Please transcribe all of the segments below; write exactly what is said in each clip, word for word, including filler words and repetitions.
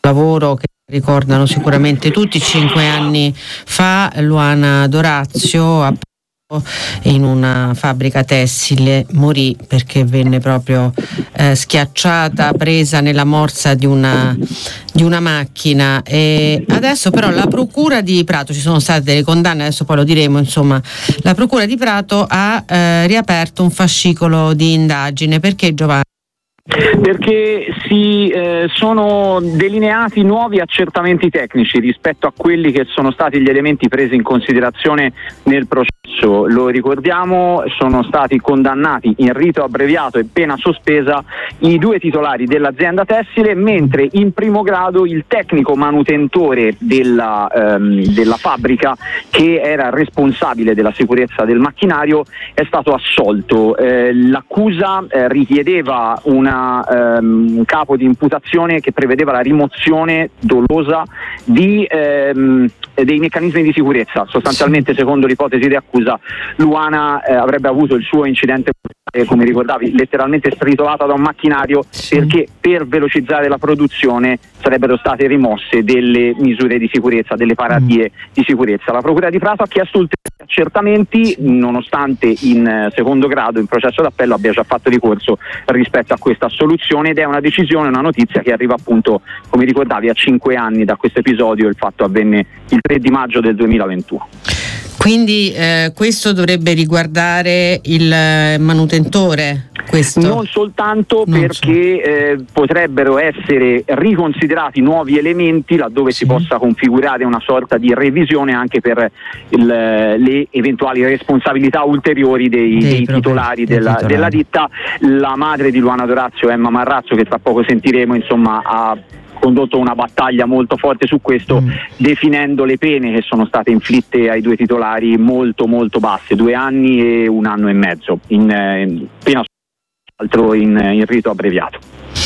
lavoro che ricordano sicuramente tutti. Cinque anni fa Luana D'Orazio, in una fabbrica tessile, morì perché venne proprio eh, schiacciata, presa nella morsa di una, di una macchina. E adesso però la procura di Prato, ci sono state delle condanne, adesso poi lo diremo, insomma, la procura di Prato ha eh, riaperto un fascicolo di indagine. Perché, Giovanni? Perché si eh, sono delineati nuovi accertamenti tecnici rispetto a quelli che sono stati gli elementi presi in considerazione nel processo. Lo ricordiamo, sono stati condannati in rito abbreviato e pena sospesa i due titolari dell'azienda tessile, mentre in primo grado il tecnico manutentore della, ehm, della fabbrica, che era responsabile della sicurezza del macchinario, è stato assolto. Eh, l'accusa eh, richiedeva una Um, un capo di imputazione che prevedeva la rimozione dolosa di, um, dei meccanismi di sicurezza. Sostanzialmente, secondo l'ipotesi di accusa, Luana eh, avrebbe avuto il suo incidente, eh, come ricordavi, letteralmente stritolata da un macchinario, sì, perché per velocizzare la produzione sarebbero state rimosse delle misure di sicurezza, delle paratie mm. di sicurezza. La Procura di Prato ha chiesto ulteriori accertamenti, nonostante in eh, secondo grado, in processo d'appello, abbia già fatto ricorso rispetto a questa soluzione, ed è una decisione, una notizia che arriva appunto, come ricordavi, a cinque anni da questo episodio. Il fatto avvenne il tre di maggio del duemilaventuno. Quindi eh, questo dovrebbe riguardare il manutentore? Questo? Non soltanto, non perché so. eh, potrebbero essere riconsiderati nuovi elementi laddove sì. si possa configurare una sorta di revisione anche per il, le eventuali responsabilità ulteriori dei, dei, dei titolari, dei della, titolari della ditta. La madre di Luana D'Orazio, Emma Marrazzo, che tra poco sentiremo, insomma, ha condotto una battaglia molto forte su questo, mm. definendo le pene che sono state inflitte ai due titolari molto molto basse, due anni e un anno e mezzo, in, in pena altro in, in rito abbreviato.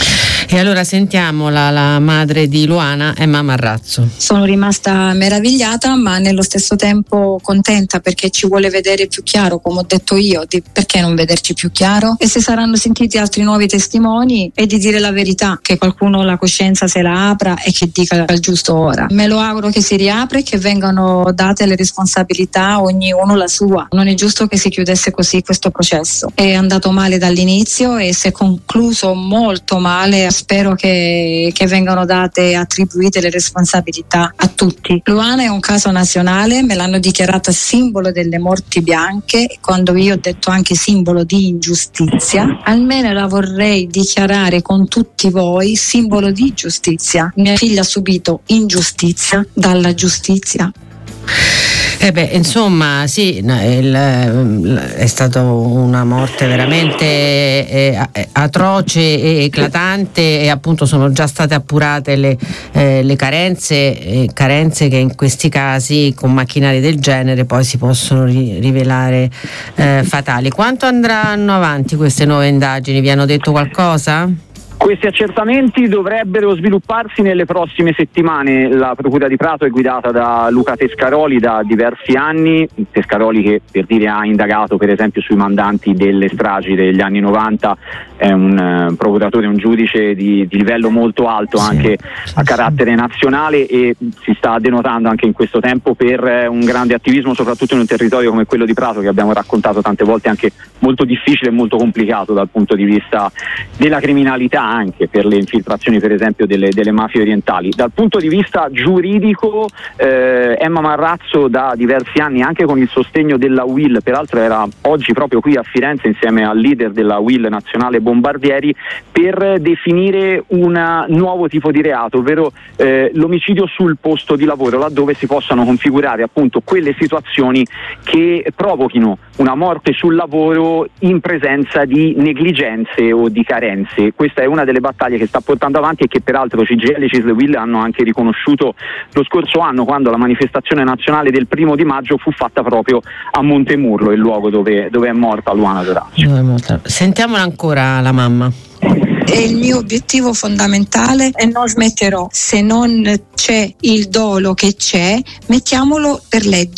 E allora sentiamo la, la madre di Luana, Emma Marrazzo. Sono rimasta meravigliata, ma nello stesso tempo contenta, perché ci vuole vedere più chiaro, come ho detto io, di perché non vederci più chiaro, e se saranno sentiti altri nuovi testimoni, e di dire la verità, che qualcuno la coscienza se la apra e che dica il giusto ora. Me lo auguro che si riapra e che vengano date le responsabilità, ognuno la sua. Non è giusto che si chiudesse così questo processo. È andato male dall'inizio e si è concluso molto male. Spero che, che vengano date, attribuite le responsabilità a tutti. Luana è un caso nazionale, me l'hanno dichiarata simbolo delle morti bianche, quando io ho detto anche simbolo di ingiustizia. Almeno la vorrei dichiarare con tutti voi simbolo di giustizia. Mia figlia ha subito ingiustizia dalla giustizia. Eh beh, insomma, sì, il, è stata una morte veramente eh, atroce e eclatante, e appunto sono già state appurate le, eh, le carenze, eh, carenze che in questi casi con macchinari del genere poi si possono ri- rivelare eh, fatali. Quanto andranno avanti queste nuove indagini? Vi hanno detto qualcosa? Questi accertamenti dovrebbero svilupparsi nelle prossime settimane. La Procura di Prato è guidata da Luca Tescaroli da diversi anni, Tescaroli che, per dire, ha indagato per esempio sui mandanti delle stragi degli anni novanta, è un uh, procuratore, un giudice di, di livello molto alto, sì, anche sì, a carattere sì. nazionale, e si sta denotando anche in questo tempo per uh, un grande attivismo, soprattutto in un territorio come quello di Prato, che abbiamo raccontato tante volte, anche molto difficile e molto complicato dal punto di vista della criminalità, anche per le infiltrazioni per esempio delle, delle mafie orientali. Dal punto di vista giuridico, eh, Emma Marrazzo da diversi anni, anche con il sostegno della U I L, peraltro era oggi proprio qui a Firenze insieme al leader della U I L nazionale Bombardieri, per definire un nuovo tipo di reato, ovvero eh, l'omicidio sul posto di lavoro, laddove si possano configurare appunto quelle situazioni che provochino una morte sul lavoro in presenza di negligenze o di carenze. Questa è una delle battaglie che sta portando avanti e che peraltro C G I L e C I S L U I L hanno anche riconosciuto lo scorso anno, quando la manifestazione nazionale del primo di maggio fu fatta proprio a Montemurlo, il luogo dove, dove è morta Luana D'Orazio. Sentiamola ancora la mamma. È il mio obiettivo fondamentale e non smetterò. Se non c'è il dolo che c'è, mettiamolo per legge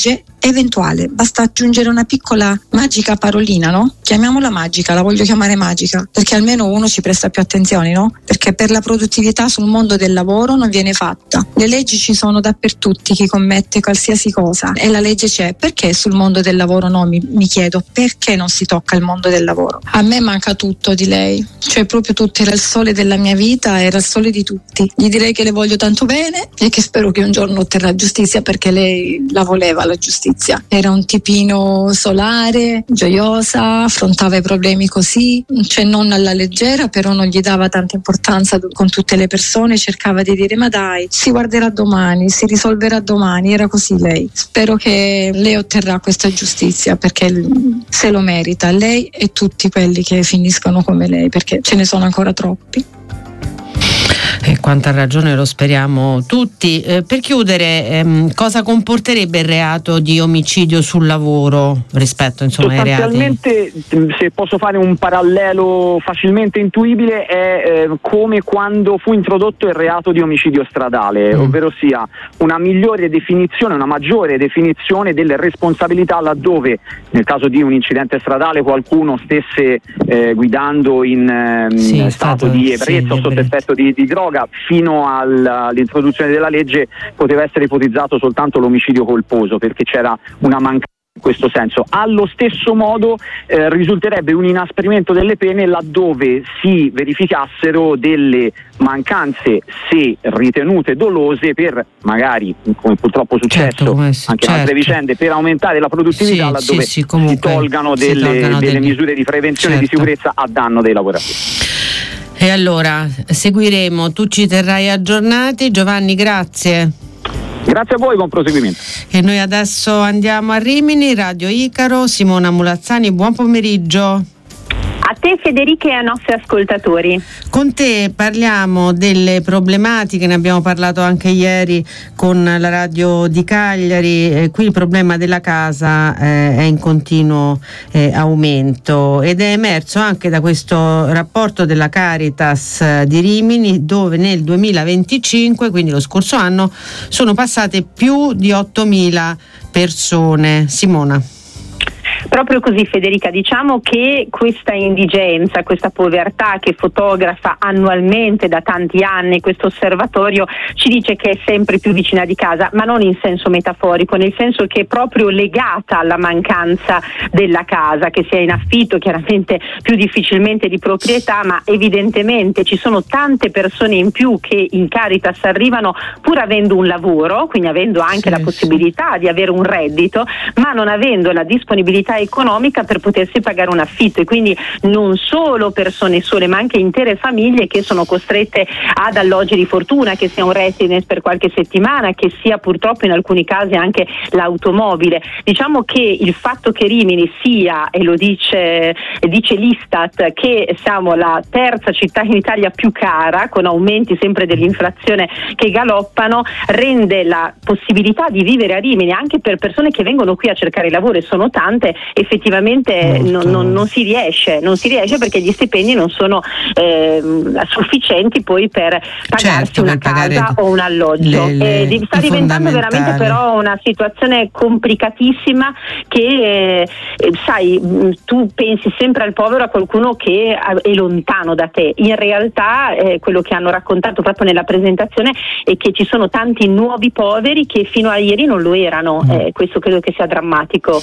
eventuale, basta aggiungere una piccola magica parolina, no? Chiamiamola magica, la voglio chiamare magica, perché almeno uno ci presta più attenzione, no? Perché per la produttività sul mondo del lavoro non viene fatta. Le leggi ci sono dappertutto, chi commette qualsiasi cosa e la legge c'è. Perché sul mondo del lavoro no? Mi, mi chiedo, perché non si tocca il mondo del lavoro? A me manca tutto di lei, cioè proprio tutto, era il sole della mia vita, era il sole di tutti. Gli direi che le voglio tanto bene e che spero che un giorno otterrà giustizia, perché lei la voleva la giustizia. Era un tipino solare, gioiosa, affrontava i problemi così, cioè non alla leggera, però non gli dava tanta importanza con tutte le persone, cercava di dire ma dai, si guarderà domani, si risolverà domani, era così lei. Spero che lei otterrà questa giustizia, perché se lo merita, lei e tutti quelli che finiscono come lei, perché ce ne sono ancora troppi. E quanta ragione, lo speriamo tutti. Eh, per chiudere, ehm, cosa comporterebbe il reato di omicidio sul lavoro rispetto, insomma, ai reati? Sostanzialmente, se posso fare un parallelo facilmente intuibile, è eh, come quando fu introdotto il reato di omicidio stradale, mm. ovvero sia una migliore definizione, una maggiore definizione delle responsabilità, laddove nel caso di un incidente stradale qualcuno stesse eh, guidando in eh, sì, stato, stato di ebbrezza o sì, sotto effetto di, di droga. Fino all'introduzione della legge poteva essere ipotizzato soltanto l'omicidio colposo, perché c'era una mancanza in questo senso. Allo stesso modo eh, risulterebbe un inasprimento delle pene laddove si verificassero delle mancanze, se ritenute dolose, per magari, come purtroppo è successo certo, anche certo. in altre vicende, per aumentare la produttività, sì, laddove sì, sì, si tolgano delle, si tolgano delle degli... misure di prevenzione certo. e di sicurezza a danno dei lavoratori. E allora seguiremo, tu ci terrai aggiornati. Giovanni, grazie. Grazie a voi, buon proseguimento. E noi adesso andiamo a Rimini, Radio Icaro. Simona Mulazzani, buon pomeriggio. A te Federica e ai nostri ascoltatori. Con te parliamo delle problematiche, ne abbiamo parlato anche ieri con la radio di Cagliari. Eh, qui il problema della casa eh, è in continuo eh, aumento ed è emerso anche da questo rapporto della Caritas eh, di Rimini, dove nel duemilaventicinque, quindi lo scorso anno, sono passate più di ottomila persone. Simona. Proprio così Federica, diciamo che questa indigenza, questa povertà che fotografa annualmente da tanti anni questo osservatorio ci dice che è sempre più vicina di casa, ma non in senso metaforico, nel senso che è proprio legata alla mancanza della casa, che sia in affitto, chiaramente più difficilmente di proprietà, ma evidentemente ci sono tante persone in più che in Caritas arrivano pur avendo un lavoro, quindi avendo anche sì, la possibilità sì. di avere un reddito, ma non avendo la disponibilità economica per potersi pagare un affitto, e quindi non solo persone sole ma anche intere famiglie che sono costrette ad alloggi di fortuna, che sia un residence per qualche settimana, che sia purtroppo in alcuni casi anche l'automobile. Diciamo che il fatto che Rimini sia, e lo dice, dice l'Istat, che siamo la terza città in Italia più cara, con aumenti sempre dell'inflazione che galoppano, rende la possibilità di vivere a Rimini anche per persone che vengono qui a cercare lavoro, e sono tante, effettivamente non, non, non si riesce, non si riesce perché gli stipendi non sono eh, sufficienti poi per pagarsi certo, una per casa o un alloggio. Le, le, eh, sta diventando veramente però una situazione complicatissima che eh, sai, tu pensi sempre al povero, a qualcuno che è lontano da te. In realtà eh, quello che hanno raccontato proprio nella presentazione è che ci sono tanti nuovi poveri che fino a ieri non lo erano. Mm. Eh, questo credo che sia drammatico.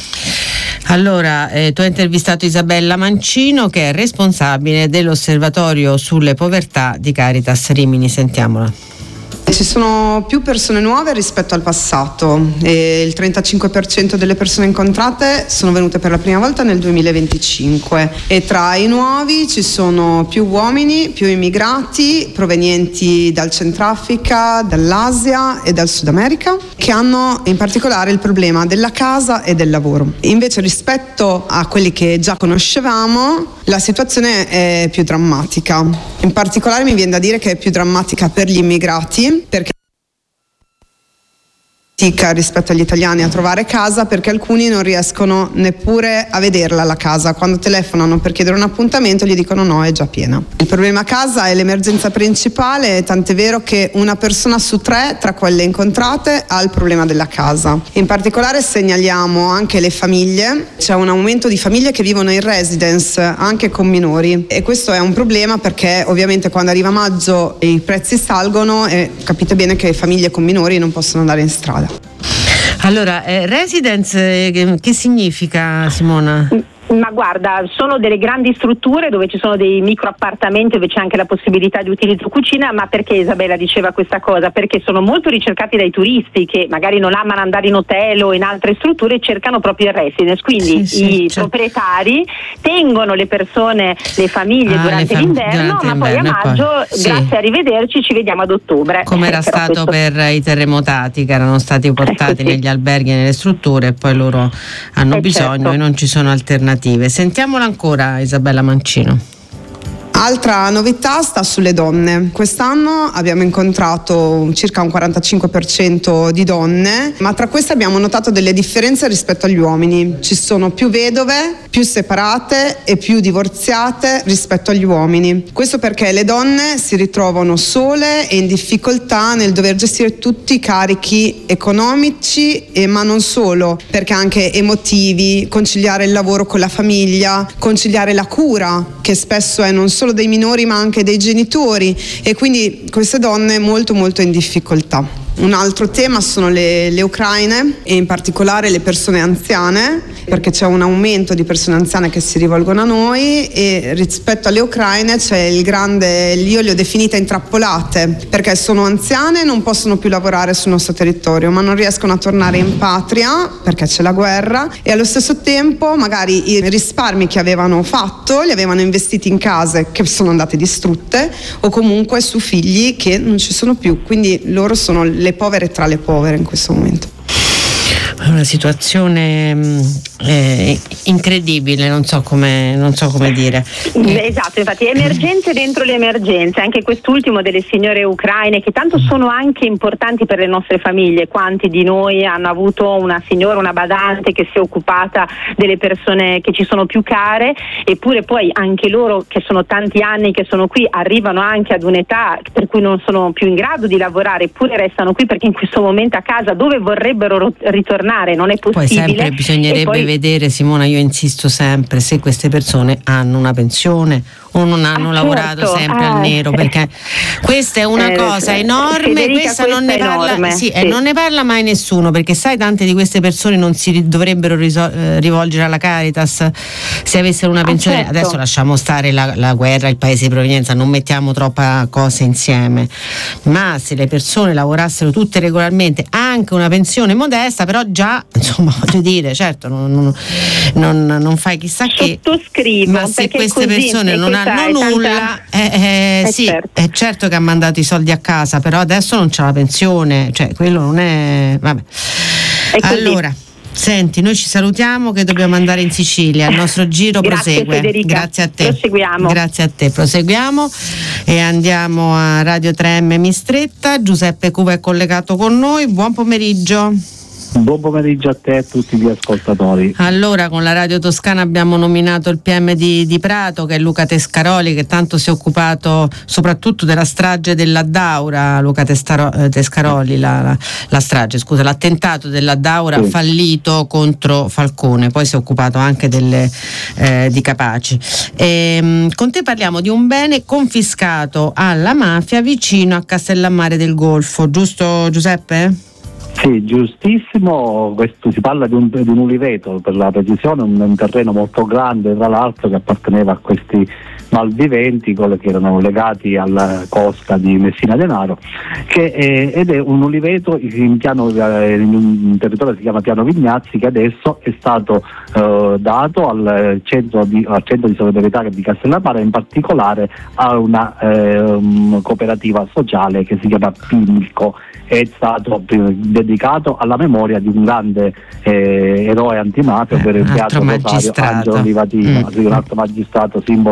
Allora, eh, tu hai intervistato Isabella Mancino, che è responsabile dell'Osservatorio sulle povertà di Caritas Rimini. Sentiamola. Ci sono più persone nuove rispetto al passato e il trentacinque per cento delle persone incontrate sono venute per la prima volta nel duemilaventicinque, e tra i nuovi ci sono più uomini, più immigrati provenienti dal Centrafrica, dall'Asia e dal Sud America, che hanno in particolare il problema della casa e del lavoro. Invece rispetto a quelli che già conoscevamo la situazione è più drammatica. In particolare mi viene da dire che è più drammatica per gli immigrati, perché fatica rispetto agli italiani a trovare casa, perché alcuni non riescono neppure a vederla la casa. Quando telefonano per chiedere un appuntamento gli dicono no, è già piena. Il problema casa è l'emergenza principale, tant'è vero che una persona su tre tra quelle incontrate ha il problema della casa. In particolare segnaliamo anche le famiglie, c'è un aumento di famiglie che vivono in residence anche con minori, e questo è un problema perché ovviamente quando arriva maggio i prezzi salgono e capite bene che famiglie con minori non possono andare in strada. Allora, eh, residence eh, che significa, Simona? Ma guarda, sono delle grandi strutture dove ci sono dei micro appartamenti dove c'è anche la possibilità di utilizzo cucina. Ma perché Isabella diceva questa cosa? Perché sono molto ricercati dai turisti che magari non amano andare in hotel o in altre strutture e cercano proprio il residence, quindi sì, sì, i certo. proprietari tengono le persone, le famiglie ah, durante le fam- l'inverno, durante ma poi a maggio poi, sì. grazie, arrivederci, ci vediamo ad ottobre. Come era stato questo... per i terremotati che erano stati portati sì. negli alberghi e nelle strutture, e poi loro hanno eh bisogno certo. e non ci sono alternative. Sentiamola ancora Isabella Mancino. Altra novità sta sulle donne. Quest'anno abbiamo incontrato circa un quarantacinque per cento di donne, ma tra queste abbiamo notato delle differenze rispetto agli uomini. Ci sono più vedove, più separate e più divorziate rispetto agli uomini. Questo perché le donne si ritrovano sole e in difficoltà nel dover gestire tutti i carichi economici, e ma non solo, perché anche emotivi, conciliare il lavoro con la famiglia, conciliare la cura, che spesso è non solo dei minori ma anche dei genitori, e quindi queste donne molto molto in difficoltà. Un altro tema sono le, le ucraine, e in particolare le persone anziane, perché c'è un aumento di persone anziane che si rivolgono a noi, e rispetto alle ucraine c'è il grande, io le ho definite intrappolate, perché sono anziane, non possono più lavorare sul nostro territorio, ma non riescono a tornare in patria perché c'è la guerra, e allo stesso tempo magari i risparmi che avevano fatto li avevano investiti in case che sono andate distrutte, o comunque su figli che non ci sono più, quindi loro sono le povere tra le povere in questo momento. È una situazione eh, incredibile, non so come non so come dire. Esatto, infatti emergenze dentro le emergenze, anche quest'ultimo delle signore ucraine, che tanto sono anche importanti per le nostre famiglie. Quanti di noi hanno avuto una signora, una badante che si è occupata delle persone che ci sono più care, eppure poi anche loro, che sono tanti anni che sono qui, arrivano anche ad un'età per cui non sono più in grado di lavorare, eppure restano qui perché in questo momento a casa dove vorrebbero ritornare non è possibile. Poi sempre bisognerebbe poi... vedere, Simona, io insisto sempre, se queste persone hanno una pensione o non hanno ah, lavorato certo. sempre ah, al nero, perché questa è una eh, cosa enorme. Federica, questa non ne, parla, sì, sì. Eh, non ne parla mai nessuno, perché sai, tante di queste persone non si dovrebbero risol- eh, rivolgere alla Caritas se avessero una pensione. Ah, certo. Adesso lasciamo stare la, la guerra, il paese di provenienza, non mettiamo troppa cose insieme, ma se le persone lavorassero tutte regolarmente, anche una pensione modesta, però già, insomma, voglio dire, certo non, non, non, non fai chissà che, ma se queste persone non hanno nulla, tanta... eh, eh, sì, certo. È certo che ha mandato i soldi a casa, però adesso non c'ha la pensione, cioè quello non è, vabbè. Allora, senti, noi ci salutiamo che dobbiamo andare in Sicilia, il nostro giro Grazie, prosegue. Federica. Grazie a te. Proseguiamo. Grazie a te, proseguiamo e andiamo a Radio tre M Mistretta. Giuseppe Cuva è collegato con noi, buon pomeriggio. Buon pomeriggio a te e a tutti gli ascoltatori. Allora, con la Radio Toscana abbiamo nominato il P M di, di Prato, che è Luca Tescaroli, che tanto si è occupato soprattutto della strage dell'Addaura. Luca Testaro, Tescaroli, la, la, la strage, scusa, l'attentato dell'Addaura sì. fallito contro Falcone, poi si è occupato anche delle, eh, di Capaci. E, con te parliamo di un bene confiscato alla mafia vicino a Castellammare del Golfo, giusto Giuseppe? Sì, giustissimo. Questo si parla di un, di un uliveto, per la precisione, un, un terreno molto grande, tra l'altro, che apparteneva a questi malviventi, quelli che erano legati alla costa di Messina Denaro, che è, ed è un uliveto in, piano, in un territorio che si chiama Piano Vignazzi, che adesso è stato eh, dato al centro, di, al centro di solidarietà di Castellammare, in particolare a una eh, cooperativa sociale che si chiama Pimilco. È stato dedicato alla memoria di un grande eh, eroe antimafia, ovvero il Beato Rosario Angelo Livatino, mm. un altro magistrato simbolo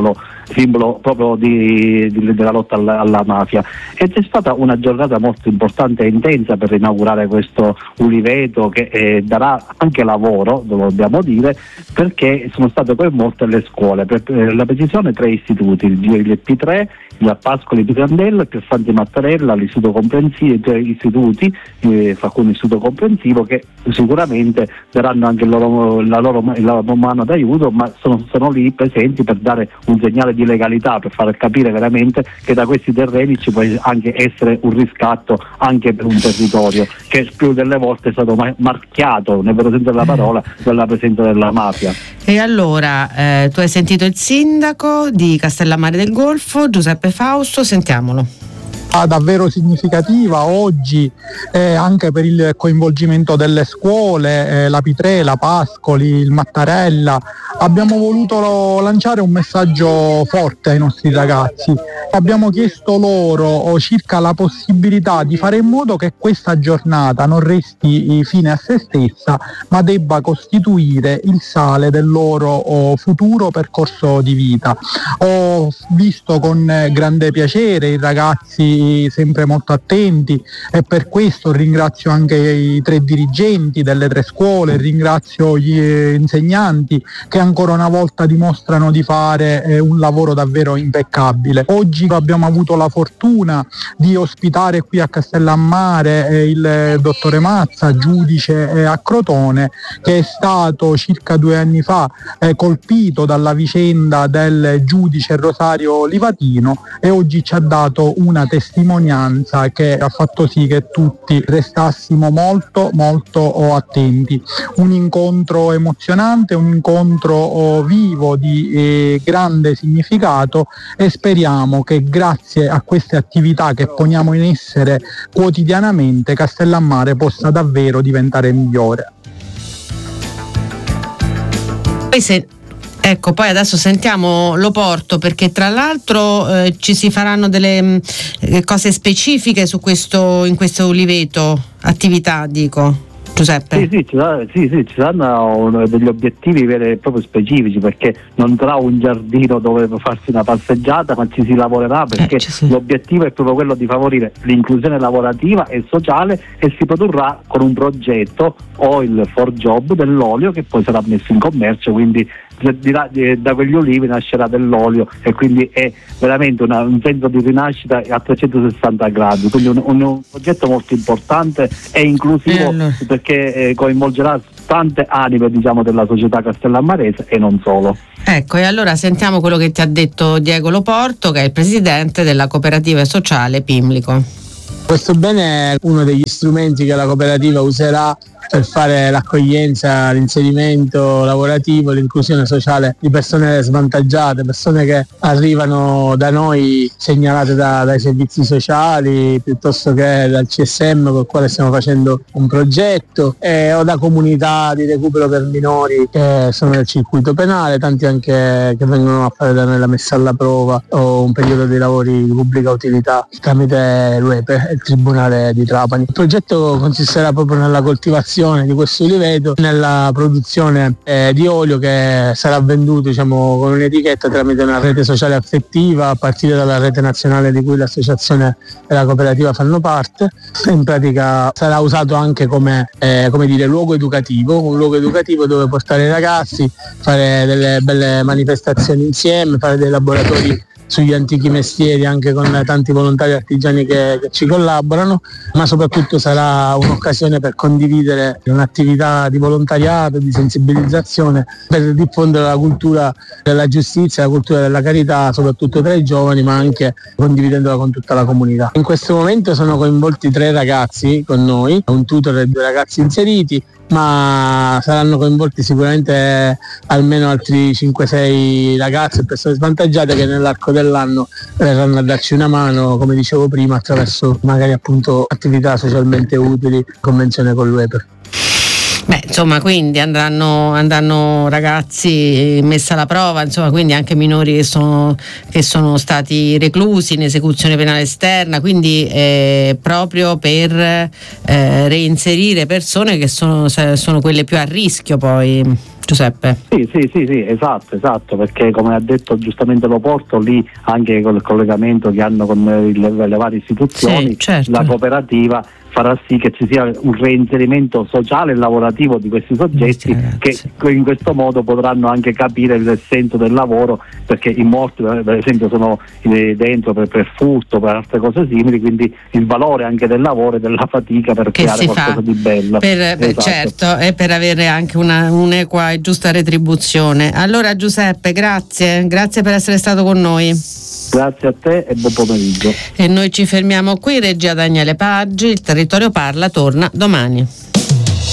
simbolo proprio di, di, della lotta alla, alla mafia. Ed è stata una giornata molto importante e intensa per inaugurare questo uliveto che eh, darà anche lavoro, lo dobbiamo dire, perché sono state coinvolte le scuole. Per, per la precisione tre istituti, il P tre, il Pascoli Pirandello, il Piersanti Mattarella, l'istituto comprensivo, tre istituti, eh, fra cui l'istituto comprensivo, che sicuramente daranno anche il loro, la, loro, la loro mano d'aiuto, ma sono, sono lì presenti per dare un segnale di legalità, per far capire veramente che da questi terreni ci può anche essere un riscatto anche per un territorio che più delle volte è stato marchiato, nel vero senso della parola, dalla presenza della mafia. E allora eh, tu hai sentito il sindaco di Castellammare del Golfo, Giuseppe Fausto, sentiamolo. Davvero significativa oggi eh, anche per il coinvolgimento delle scuole, eh, la P tre, la Pascoli, il Mattarella. Abbiamo voluto lanciare un messaggio forte ai nostri ragazzi. Abbiamo chiesto loro circa la possibilità di fare in modo che questa giornata non resti fine a se stessa, ma debba costituire il sale del loro oh, futuro percorso di vita. Ho visto con grande piacere i ragazzi sempre molto attenti e per questo ringrazio anche i tre dirigenti delle tre scuole, ringrazio gli insegnanti che ancora una volta dimostrano di fare eh, un lavoro davvero impeccabile. Oggi abbiamo avuto la fortuna di ospitare qui a Castellammare eh, il dottore Mazza, giudice eh, a Crotone, che è stato circa due anni fa eh, colpito dalla vicenda del giudice Rosario Livatino e oggi ci ha dato una testimonianza che ha fatto sì che tutti restassimo molto molto attenti. Un incontro emozionante, un incontro vivo di eh, grande significato e speriamo che grazie a queste attività che poniamo in essere quotidianamente Castellammare possa davvero diventare migliore. Poi se Ecco, poi adesso sentiamo l'Oporto, perché tra l'altro eh, ci si faranno delle mh, cose specifiche su questo, in questo uliveto, attività dico. Giuseppe? Sì, sì, ci, sarà, sì, sì, ci saranno degli obiettivi veri e proprio specifici, perché non sarà un giardino dove farsi una passeggiata, ma ci si lavorerà, perché eh, sì. L'obiettivo è proprio quello di favorire l'inclusione lavorativa e sociale e si produrrà con un progetto o il for job dell'olio che poi sarà messo in commercio, quindi da quegli ulivi nascerà dell'olio e quindi è veramente una, un senso di rinascita a trecentosessanta gradi, quindi un, un, un progetto molto importante e inclusivo, allora. Perché eh, coinvolgerà tante anime, diciamo, della società castellammarese e non solo. Ecco, e allora sentiamo quello che ti ha detto Diego Loporto, che è il presidente della cooperativa sociale Pimlico. Questo bene è uno degli strumenti che la cooperativa userà per fare l'accoglienza, l'inserimento lavorativo, l'inclusione sociale di persone svantaggiate, persone che arrivano da noi segnalate da, dai servizi sociali piuttosto che dal C S M con il quale stiamo facendo un progetto, eh, o da comunità di recupero per minori che sono nel circuito penale, tanti anche che vengono a fare da noi la messa alla prova o un periodo di lavori di pubblica utilità tramite l'U E P E, il Tribunale di Trapani. Il progetto consisterà proprio nella coltivazione di questo uliveto, nella produzione eh, di olio che sarà venduto, diciamo, con un'etichetta tramite una rete sociale affettiva a partire dalla rete nazionale di cui l'associazione e la cooperativa fanno parte. In pratica sarà usato anche come, eh, come dire, luogo educativo, un luogo educativo dove portare i ragazzi, fare delle belle manifestazioni insieme, fare dei laboratori sugli antichi mestieri anche con tanti volontari artigiani che, che ci collaborano, ma soprattutto sarà un'occasione per condividere un'attività di volontariato, di sensibilizzazione, per diffondere la cultura della giustizia, la cultura della carità, soprattutto tra i giovani, ma anche condividendola con tutta la comunità. In questo momento sono coinvolti tre ragazzi con noi, un tutor e due ragazzi inseriti, ma saranno coinvolti sicuramente almeno altri cinque sei ragazzi e persone svantaggiate che nell'arco dell'anno verranno a darci una mano, come dicevo prima, attraverso magari appunto attività socialmente utili, convenzione con l'U E P E. Beh, insomma, quindi andranno, andranno ragazzi messi alla prova, insomma, quindi anche minori che sono, che sono stati reclusi in esecuzione penale esterna, quindi eh, proprio per eh, reinserire persone che sono, sono quelle più a rischio poi, Giuseppe. Sì, sì, sì, sì, esatto, esatto, perché come ha detto giustamente Loporto, lì anche col collegamento che hanno con le, le varie istituzioni, sì, certo. La cooperativa farà sì che ci sia un reinserimento sociale e lavorativo di questi soggetti che in questo modo potranno anche capire il senso del lavoro, perché i morti per esempio sono dentro per, per furto, per altre cose simili, quindi il valore anche del lavoro e della fatica per che creare qualcosa di bello. Per, beh, esatto. Certo, e per avere anche una, un'equa e giusta retribuzione. Allora Giuseppe, grazie, grazie per essere stato con noi. Grazie a te e buon pomeriggio. E noi ci fermiamo qui, regia Daniele Paggi, il Territorio Parla torna domani.